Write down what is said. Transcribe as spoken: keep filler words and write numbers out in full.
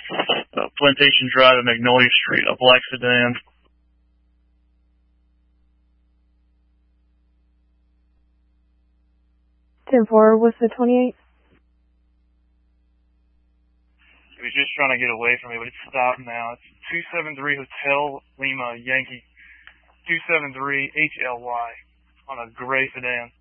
uh, Plantation Drive and Magnolia Street, a black sedan. ten four, what's the twenty-eight? He was just trying to get away from me, but it's stopped now. It's two seven three Hotel Lima Yankee, two seven three H L Y on a gray sedan.